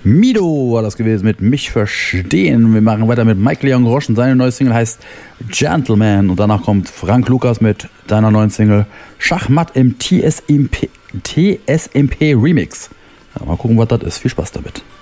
Mido war das gewesen mit Mich verstehen. Wir machen weiter mit Mike Leon Grosch und seine neue Single heißt Gentleman. Und danach kommt Frank Lukas mit deiner neuen Single Schachmatt im TSMP Remix. Ja, mal gucken, was das ist. Viel Spaß damit.